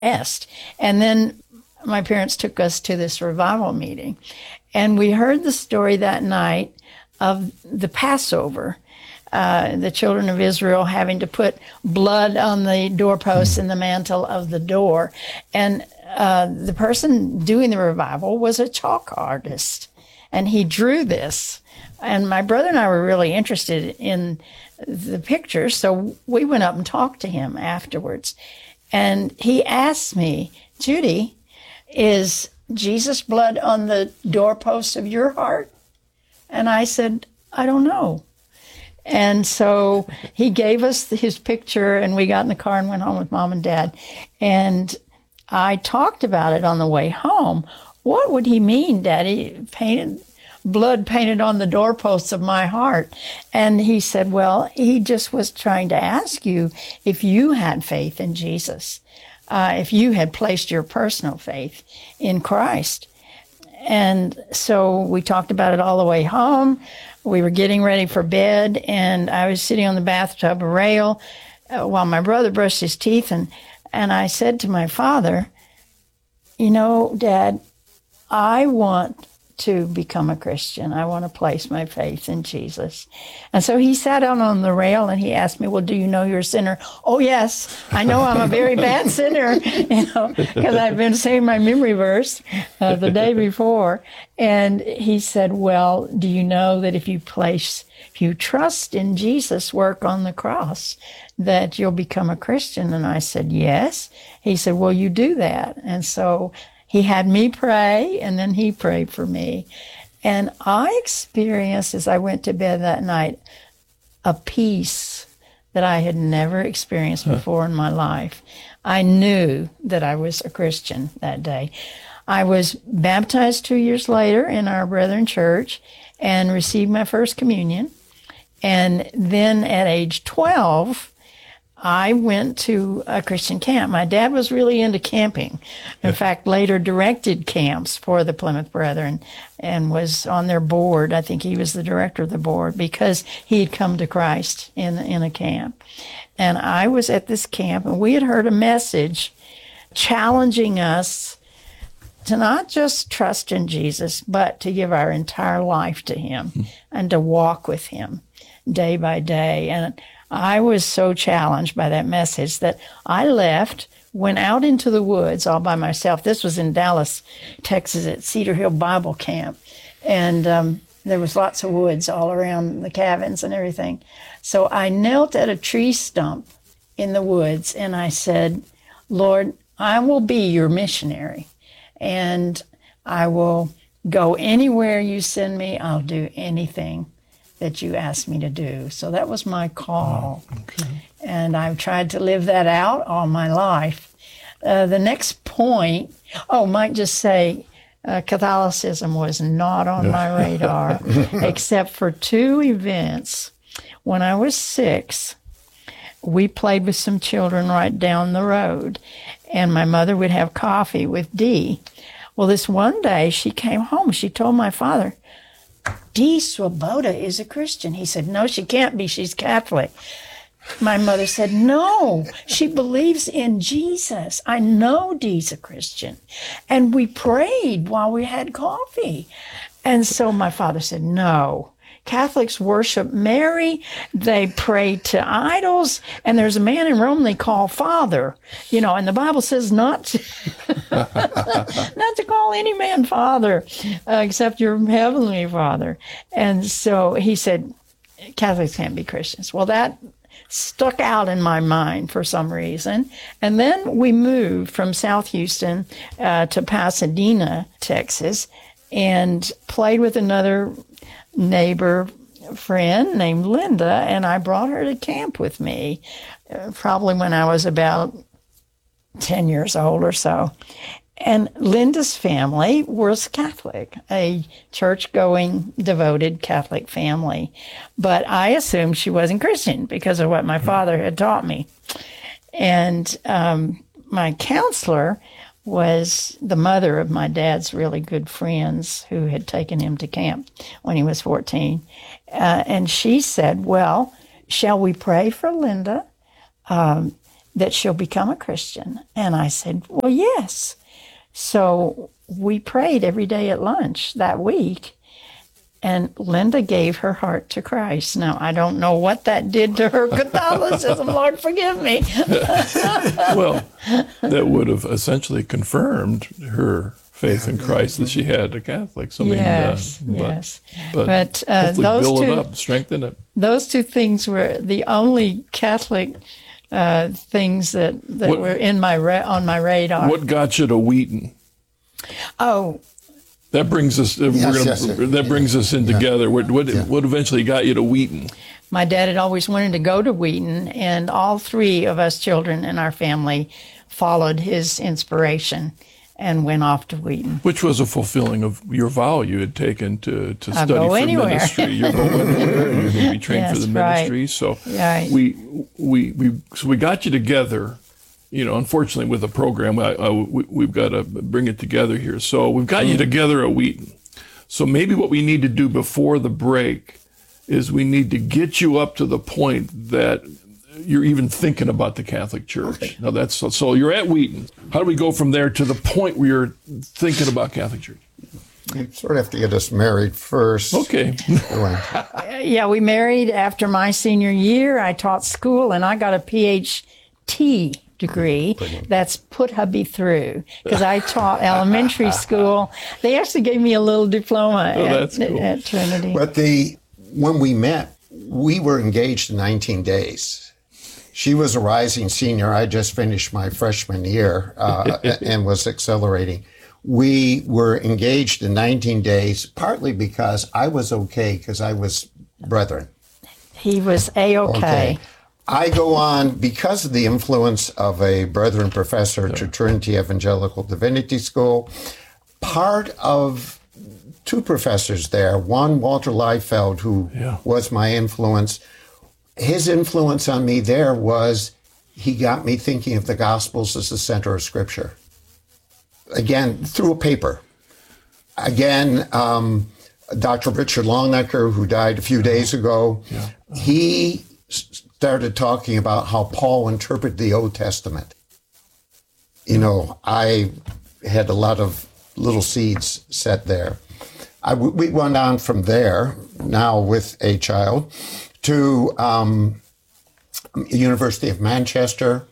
asked. And then my parents took us to this revival meeting. And we heard the story that night of the Passover, the children of Israel having to put blood on the doorposts and the mantle of the door. And the person doing the revival was a chalk artist, and he drew this. And my brother and I were really interested in the picture, so we went up and talked to him afterwards. And he asked me, Judy, is Jesus' blood on the doorpost of your heart? And I said, I don't know. And so he gave us his picture, and we got in the car and went home with Mom and Dad. And I talked about it on the way home. What would he mean, Daddy? Blood painted on the doorposts of my heart. And he said, well, he just was trying to ask you if you had faith in Jesus, if you had placed your personal faith in Christ. And so we talked about it all the way home. We were getting ready for bed, and I was sitting on the bathtub rail while my brother brushed his teeth, and I said to my father, you know, Dad, I want to become a Christian. I want to place my faith in Jesus. And so he sat down on the rail and he asked me, well, do you know you're a sinner? Oh, yes, I know I'm a very bad sinner, because I've been saying my memory verse the day before. And he said, well, do you know that if you trust in Jesus' work on the cross, that you'll become a Christian? And I said, yes. He said, well, you do that. And so he had me pray, and then he prayed for me. And I experienced, as I went to bed that night, a peace that I had never experienced before in my life. I knew that I was a Christian that day. I was baptized 2 years later in our Brethren church and received my first communion. And then at age 12, I went to a Christian camp. My dad was really into camping. In fact, later directed camps for the Plymouth Brethren and was on their board. I think he was the director of the board because he had come to Christ in a camp. And I was at this camp, and we had heard a message challenging us to not just trust in Jesus, but to give our entire life to him and to walk with him day by day. And I was so challenged by that message that I left, went out into the woods all by myself. This was in Dallas, Texas, at Cedar Hill Bible Camp. And there was lots of woods all around the cabins and everything. So I knelt at a tree stump in the woods, and I said, Lord, I will be your missionary, and I will go anywhere you send me. I'll do anything that you asked me to do. So that was my call. Oh, okay. And I've tried to live that out all my life. The next point, might just say, Catholicism was not on my radar, except for two events. When I was 6, we played with some children right down the road, and my mother would have coffee with Dee. Well, this one day she came home. She told my father, Dee Swoboda is a Christian. He said, no, she can't be. She's Catholic. My mother said, no, she believes in Jesus. I know Dee's a Christian. And we prayed while we had coffee. And so my father said, no, Catholics worship Mary. They pray to idols. And there's a man in Rome they call Father. And the Bible says not to, not to call any man Father except your heavenly Father. And so he said, Catholics can't be Christians. Well, that stuck out in my mind for some reason. And then we moved from South Houston to Pasadena, Texas, and played with another neighbor friend named Linda, and I brought her to camp with me, probably when I was about 10 years old or so. And Linda's family was Catholic, a church-going, devoted Catholic family. But I assumed she wasn't Christian because of what my father had taught me. And my counselor was the mother of my dad's really good friends who had taken him to camp when he was 14. And she said, well, shall we pray for Linda? that she'll become a Christian? And I said, well, yes. So we prayed every day at lunch that week, and Linda gave her heart to Christ. Now, I don't know what that did to her Catholicism. Lord, forgive me. Well, that would have essentially confirmed her faith in Christ that she had a Catholic. So, Yes. But hopefully those build two, it up, strengthen it. those two things were the only Catholic things that were in on my radar. What got you to Wheaton? Oh, That brings us. That brings us in together. What eventually got you to Wheaton? my dad had always wanted to go to Wheaton, and all three of us children in our family followed his inspiration and went off to Wheaton. Which was a fulfilling of your vow you had taken to I'll study go for anywhere. ministry. You're going anywhere. You're going to be trained for Yes, the right. ministry. So Right. we got you together. You know, unfortunately, with the program, we've got to bring it together here. So we've got you together at Wheaton. So maybe what we need to do before the break is we need to get you up to the point that you're even thinking about the Catholic Church. Okay. Now that's so you're at Wheaton. How do we go from there to the point where you're thinking about Catholic Church? You sort of have to get us married first. Okay. Yeah, we married after my senior year. I taught school, and I got a PhD degree. That's put hubby through, because I taught elementary school. They actually gave me a little diploma that's cool. at Trinity. But when we met, we were engaged in 19 days. She was a rising senior. I just finished my freshman year and was accelerating. We were engaged in 19 days, partly because I was okay, because I was brethren. He was A-okay. I go on, because of the influence of a brethren professor to Trinity Evangelical Divinity School, part of two professors there, one, Walter Liefeld, who was my influence. His influence on me there was he got me thinking of the Gospels as the center of Scripture. Again, through a paper. Again, Dr. Richard Longnecker, who died a few days ago, he started talking about how Paul interpreted the Old Testament. You know, I had a lot of little seeds set there. We went on from there, now with a child, to University of Manchester.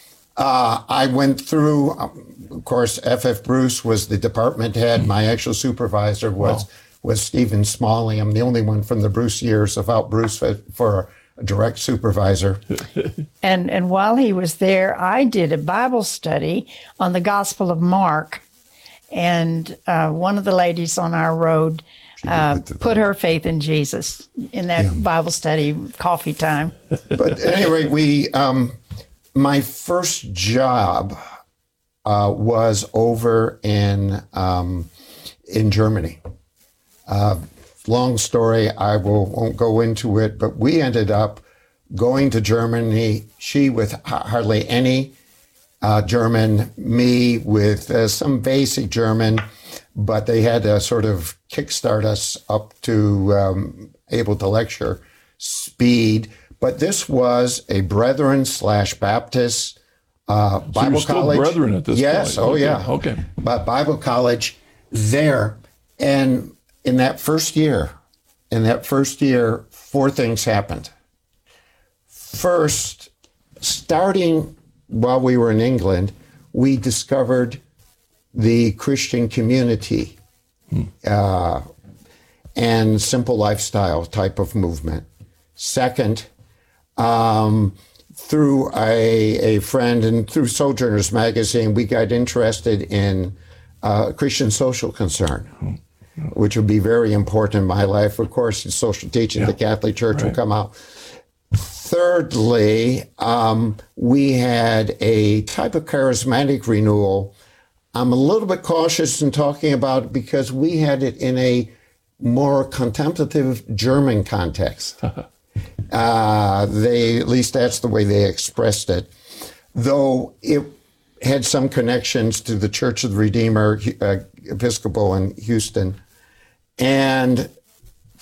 I went through, of course, F.F. Bruce was the department head. My actual supervisor was Stephen Smalley. I'm the only one from the Bruce years without Bruce for a direct supervisor. And while he was there, I did a Bible study on the Gospel of Mark. And one of the ladies on our road put her faith in Jesus in that Bible study, coffee time. But anyway, my first job was over in Germany. Long story, I won't go into it, but we ended up going to Germany, she with hardly any German, me with some basic German, but they had to sort of kickstart us up to able to lecture speed. But this was a Brethren / Baptist Bible so you're still college. Brethren at this point. Yes, oh okay. yeah. Okay. But Bible college there. And in that first year, four things happened. First, starting while we were in England, we discovered the Christian community and simple lifestyle type of movement. Second, through a friend and through Sojourners magazine, we got interested in Christian social concern, which would be very important in my life. Of course, in social teaching, the Catholic Church will come out. Thirdly, we had a type of charismatic renewal. I'm a little bit cautious in talking about it because we had it in a more contemplative German context. At least that's the way they expressed it. Though it had some connections to the Church of the Redeemer, Episcopal in Houston. And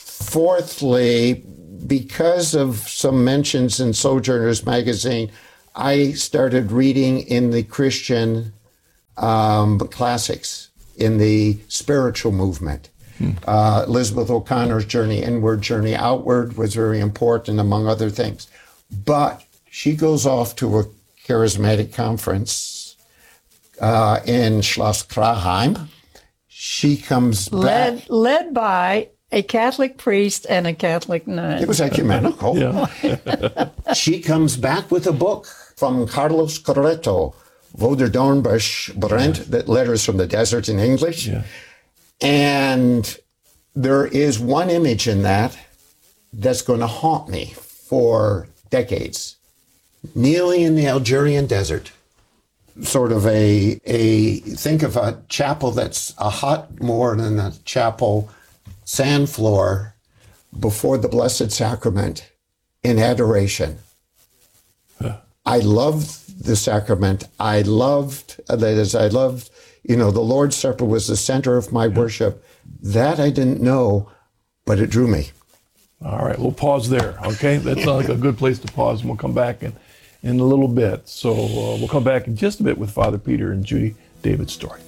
fourthly, because of some mentions in Sojourners magazine I started reading in the Christian classics, in the spiritual movement. Elizabeth O'Connor's Journey Inward, Journey Outward was very important, among other things. But she goes off to a charismatic conference in Schloss Kraheim. She comes back. Led by a Catholic priest and a Catholic nun. It was ecumenical. Yeah. She comes back with a book from Carlos Corretto, Woderdornbusch Brent, that Letters from the Desert in English. Yeah. And there is one image in that that's going to haunt me for decades. Kneeling in the Algerian desert, sort of think of a chapel that's a hut more than a chapel, sand floor before the Blessed Sacrament in adoration. I loved the sacrament. I loved, the Lord's Supper was the center of my worship. That I didn't know, but it drew me. All right, we'll pause there, okay? That sounds like a good place to pause, and we'll come back in a little bit. So we'll come back in just a bit with Father Peter and Judy David's story.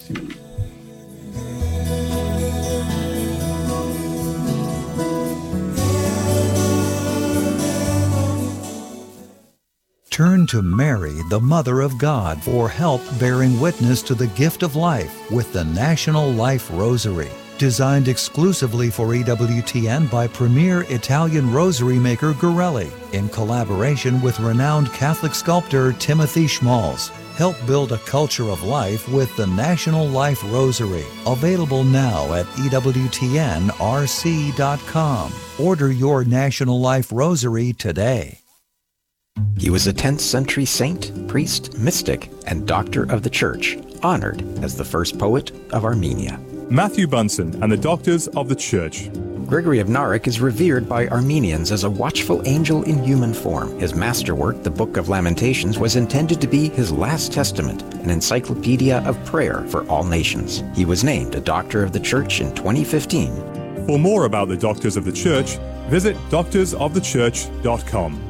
Turn to Mary, the Mother of God, for help bearing witness to the gift of life with the National Life Rosary. Designed exclusively for EWTN by premier Italian rosary maker Gorelli, in collaboration with renowned Catholic sculptor Timothy Schmalz. Help build a culture of life with the National Life Rosary. Available now at EWTNRC.com. Order your National Life Rosary today. He was a 10th century saint, priest, mystic, and doctor of the Church, honored as the first poet of Armenia. Matthew Bunsen and the Doctors of the Church. Gregory of Narek is revered by Armenians as a watchful angel in human form. His masterwork, the Book of Lamentations, was intended to be his last testament, an encyclopedia of prayer for all nations. He was named a Doctor of the Church in 2015. For more about the Doctors of the Church, visit doctorsofthechurch.com.